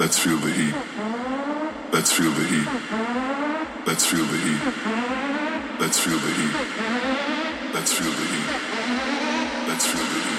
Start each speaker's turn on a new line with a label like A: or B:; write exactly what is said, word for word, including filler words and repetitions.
A: Let's feel the heat. Let's feel the heat. Let's feel the heat. Let's feel the heat. Let's feel the heat. Let's feel the heat.